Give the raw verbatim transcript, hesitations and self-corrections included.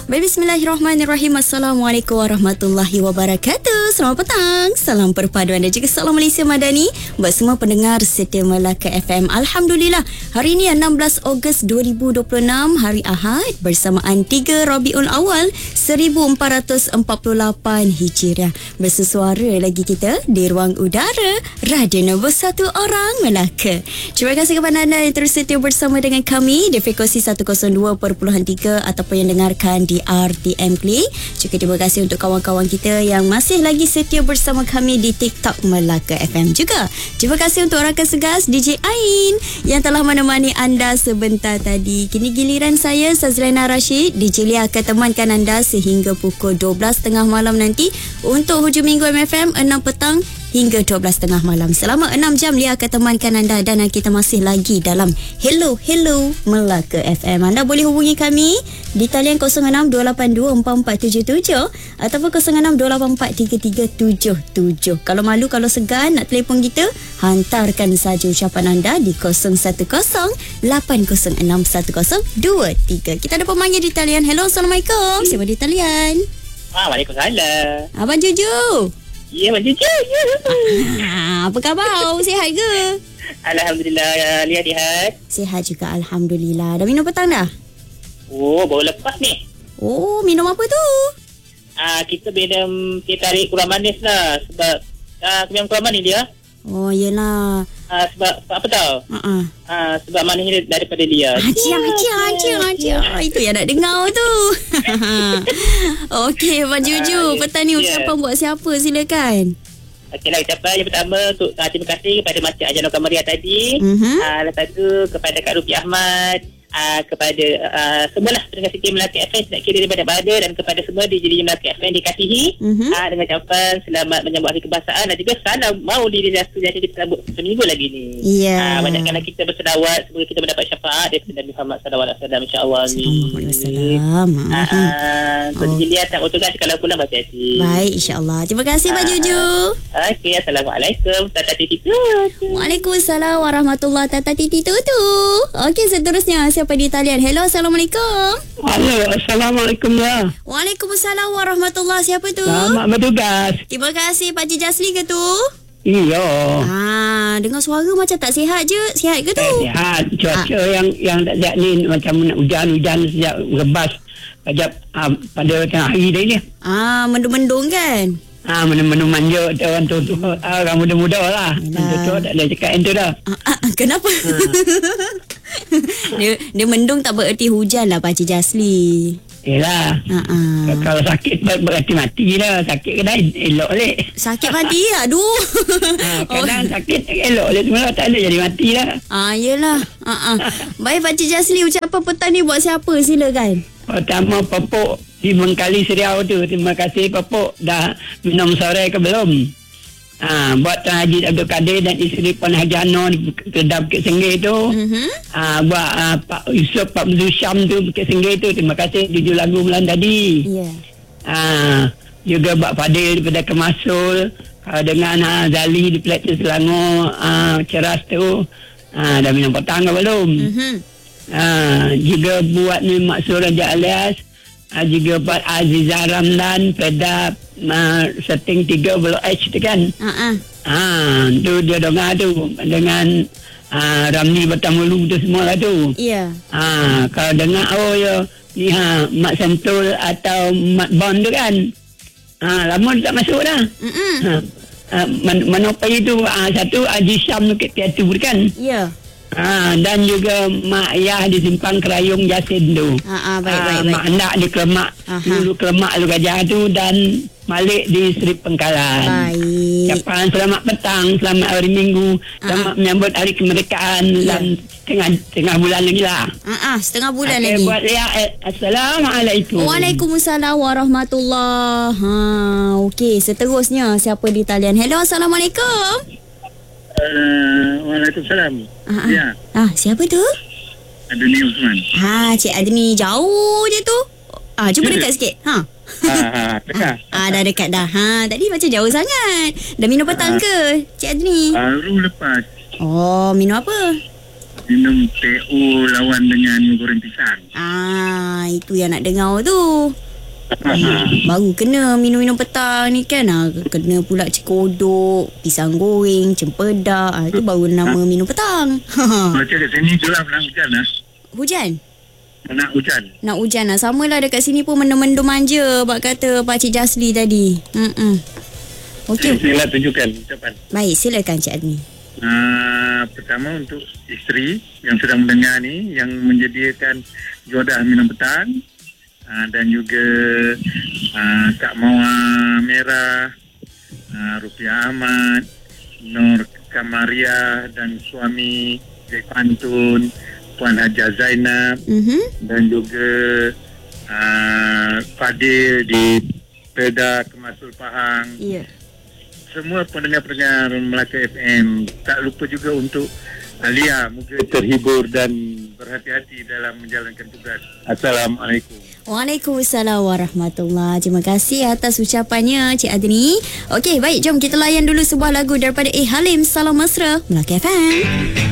Baik, bismillahirrahmanirrahim. Assalamualaikum warahmatullahi wabarakatuh. Selamat petang, salam perpaduan dan juga salam Malaysia Madani buat semua pendengar setia Melaka F M. Alhamdulillah, hari ini enam belas Ogos dua ribu dua puluh enam, hari Ahad, bersamaan tiga Rabiul Awal seribu empat ratus empat puluh lapan Hijriah. Bersesuara lagi kita di ruang udara Radio Nombor satu Orang Melaka. Terima kasih kepada anda yang terus setia bersama dengan kami di frekuensi seratus dua perpuluhan tiga ataupun yang dengarkan di R T M Play. Juga terima kasih untuk kawan-kawan kita yang masih lagi setia bersama kami di TikTok Melaka F M juga. Terima kasih untuk rakan segas D J Ain yang telah menemani anda sebentar tadi. Kini giliran saya, Sazlina Rashid. D J Lia akan temankan anda sehingga pukul dua belas tiga puluh malam nanti untuk hujung minggu M F M enam petang hingga dua belas tiga puluh malam. Selama enam jam Lia akan temankan anda dan kita masih lagi dalam Hello Hello Melaka F M. Anda boleh hubungi kami di talian kosong enam dua lapan dua empat empat tujuh tujuh ataupun kosong enam dua lapan empat tiga tiga tujuh tujuh. Kalau malu, kalau segan nak telefon kita, hantarkan saja ucapan anda di kosong satu kosong lapan kosong enam satu kosong dua tiga. Kita ada pemanggil di talian. Hello, Assalamualaikum. Siapa di talian? Ah, Waalaikumsalam. Abang Juju. Ya, Abang Juju. Ah, apa khabar? Sihat ke? Alhamdulillah, Lia sihat. Sihat juga, Alhamdulillah. Dah minum petang dah? Oh, baru lepas ni. Oh, minum apa tu? Ah, kita minum teh tarik kurang manis lah. Sebab ah, minum kurang manis dia. Oh, yelah. Ah, sebab, sebab apa tahu? Uh-uh. Ah, sebab manis daripada dia. Aciang, aciang, aciang, aciang. Itu yang nak dengar tu. Okey, Abang Juju. Ah, petang ni ucapan yeah. buat siapa? Silakan. Okeylah, ucapan yang pertama untuk ah, terima kasih kepada Makcik Ajano Kamaria tadi. Mhm. Ah, lepas tu kepada Kak Rupi Ahmad. Uh, kepada uh, semualah pendengar setia Melaka F M nak kira daripada mana dan kepada semua D J Melaka F M dikasihi mm-hmm. uh, dengan ucapan selamat menyambut hari kebangsaan dan juga salam maulid Rasul yang kita sambut seminggu lagi ni. Ya. Yeah. Uh, banyakkanlah kita berselawat, semoga kita mendapat syafaat daripada Nabi Muhammad sallallahu alaihi wasallam, insya-Allah. Sallallahu alaihi wasallam. Untuk D J Lia tak otogas kalau pulang hati-hati. Baik, insya-Allah. Terima kasih Pak uh, Juju. Okey, assalamualaikum. Tata titi tu. Waalaikumsalam warahmatullahi tata titi tu tu. Okey, seterusnya siapa di talian? Hello, Assalamualaikum. Halo, Assalamualaikum ya. Waalaikumsalam warahmatullahi. Siapa tu? Selamat bertugas. Terima kasih Pak Cik Jasli ke tu? Iya. Ah, dengar suara macam tak sihat je. Sihat ke tu? Eh, sihat. Cuaca ah. yang yang tak sihat ni macam hujan-hujan sejak rebas sejak ah, pada tengah hari tadi ni. Ah, mendung-mendung kan? Ah, menu-menu manja orang tu tu ah, orang muda-muda lah. Itu tu tak ada cakap yang tu dah. Ah, ah, kenapa? Ah. dia dia mendung tak bererti hujan lah Pak Cik Jasli. Yelah. Uh-uh. Kalau sakit berarti mati lah. Sakit kena elok balik. Sakit mati lah. Aduh. Ha, kadang oh. sakit elok balik. Semua tak ada jadi mati lah. Ah, yelah. Uh-uh. Baik Pak Cik Jasli, ucapan petang ni buat siapa? Silakan. Pertama, Popok di Mengkali Seriau tu. Terima kasih Popok. Dah minum sore ke belum? Ha, buat Tuan Haji Abdul Kadir dan isteri Puan Haji Anor di Kedah Bukit Senggih tu. Mm-hmm. Ha, buat uh, Pak Yusuf, Pak Muzul Syam tu Bukit Senggih tu. Terima kasih tujuh lagu bulan tadi. Yeah. Ha, juga buat Fadil daripada Kemasul. Uh, dengan uh, Zali di Plateau Selangor uh, Ceras tu. Ha, dah minum petang ke belum? Mm-hmm. Ha, juga buat ni Mak Sur Raja Alias. Ha, juga buat Azizah Ramlan, Feda uh, setting tiga below H tu kan. Uh-uh. Ha, tu dia dengar tu dengan uh, Ramli Batamulu tu semua lah tu. Ya. Yeah. Ha, kalau dengar oh ya ni ha Mak Sentul atau Mak Bon tu kan. Ha, lama tak masuk dah. Mm-mm. Ha, uh, man, Manopai tu uh, satu Haji Syam tu kat Tiatu kan. Ya. Yeah. Ha, dan juga Mak Ayah di Simpang Kerayung Jasin tu. Ha, ha, baik, ha, baik, Mak baik. Anak di Kelemak. Aha. Dulu Kelemak Lu Gajah tu dan Malik di Seri Pengkalan. Baik. Ucapan selamat petang, selamat hari Minggu, ha. Selamat menyambut hari kemerdekaan ya. Dan tengah tengah bulan lagi lah. Ha, ha, setengah bulan okay, lagi. Buat Lia, eh, Assalamualaikum. Waalaikumsalam warahmatullahi. Ha, okey, seterusnya siapa di talian? Hello, Assalamualaikum. Uh, Waalaikumsalam. Ah, ya. Ah, siapa tu? Adni Usman. Ha, Cik Adni jauh je tu. Ah, cuba dekat sikit. Ha. Ha, ha, dekat. Ah, dah dekat dah. Ha, tadi macam jauh sangat. Dah minum petang ke, Cik Adni? Baru lepas. Oh, minum apa? minum teh O lawan dengan goreng pisang. Ah, itu yang nak dengar tu. Hmm, baru kena minum-minum petang ni kan. Ah, kena pula cekodok, pisang goreng, cempedak. Ah, itu baru nama minum petang. Macam kat sini gelap nak hujan lah. Hujan? Nak hujan. Nak hujan lah. Sama lah dekat sini pun mendung-mendung manja. Bak kata Pakcik Jasli tadi. Mm-mm. Okey. Sila tunjukkan ucapan. Baik, silakan Cik Adni. Uh, pertama untuk isteri yang sedang mendengar ni, yang menyediakan jodoh minum petang. Uh, dan juga uh, Kak Mawar Merah, uh, Rupiah Ahmad, Nur Kamaria dan suami Cik Pantun, Puan Haja Zainab, Mm-hmm. dan juga uh, Fadil di Peda Kemasul Pahang. Ya. Yeah. Semua pendengar-pendengar Melaka F M, tak lupa juga untuk Alia, moga terhibur dan berhati-hati dalam menjalankan tugas. Assalamualaikum. Waalaikumsalam warahmatullahi. Terima kasih atas ucapannya Cik Adni. Okey, baik, jom kita layan dulu sebuah lagu daripada A. Halim, Salam Mesra, Melaka F M.